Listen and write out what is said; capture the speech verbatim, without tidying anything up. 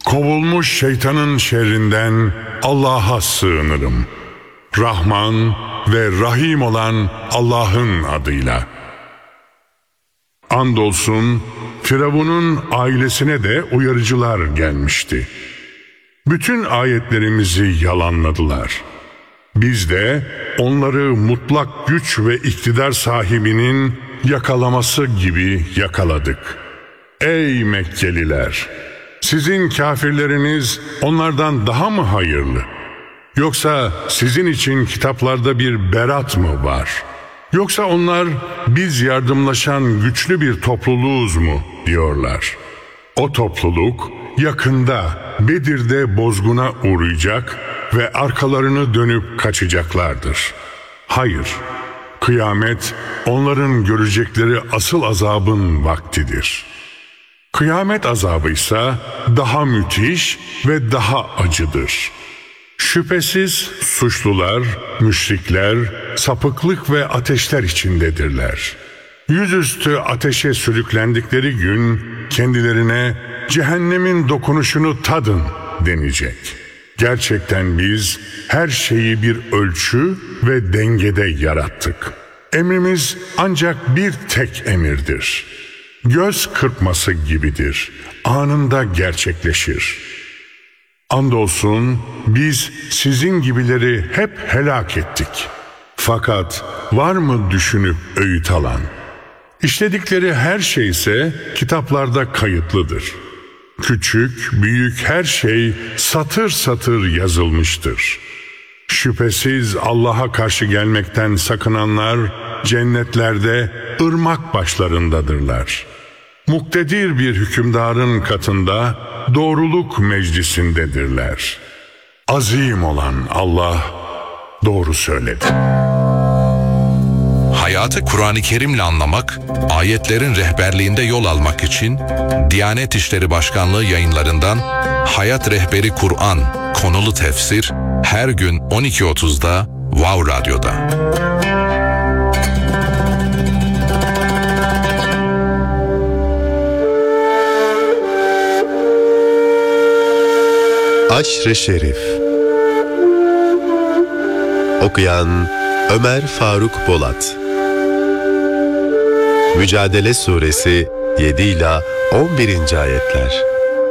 Kovulmuş şeytanın şerrinden Allah'a sığınırım. Rahman ve Rahim olan Allah'ın adıyla. Andolsun Firavun'un ailesine de uyarıcılar gelmişti. Bütün ayetlerimizi yalanladılar. Biz de onları mutlak güç ve iktidar sahibinin yakalaması gibi yakaladık. Ey Mekkeliler! Sizin kafirleriniz onlardan daha mı hayırlı? Yoksa sizin için kitaplarda bir berat mı var? Yoksa onlar biz yardımlaşan güçlü bir topluluğuz mu diyorlar. O topluluk yakında Bedir'de bozguna uğrayacak ve arkalarını dönüp kaçacaklardır. Hayır, kıyamet onların görecekleri asıl azabın vaktidir. Kıyamet azabı ise daha müthiş ve daha acıdır. Şüphesiz suçlular, müşrikler, sapıklık ve ateşler içindedirler. Yüzüstü ateşe sürüklendikleri gün kendilerine cehennemin dokunuşunu tadın denecek. Gerçekten biz her şeyi bir ölçü ve dengede yarattık. Emrimiz ancak bir tek emirdir. Göz kırpması gibidir. Anında gerçekleşir. Andolsun biz sizin gibileri hep helak ettik. Fakat var mı düşünüp öğüt alan? İşledikleri her şey ise kitaplarda kayıtlıdır. Küçük, büyük her şey satır satır yazılmıştır. Şüphesiz Allah'a karşı gelmekten sakınanlar cennetlerde ırmak başlarındadırlar. Muktedir bir hükümdarın katında doğruluk meclisindedirler. Azim olan Allah doğru söyledi. Hayatı Kur'an-ı Kerim'le anlamak, ayetlerin rehberliğinde yol almak için Diyanet İşleri Başkanlığı yayınlarından Hayat Rehberi Kur'an konulu tefsir her gün on iki otuzda Wow Radyo'da. Aşr-ı Şerif. Okuyan Ömer Faruk Bolat. Mücadele Suresi yedi ila on birinci ayetler.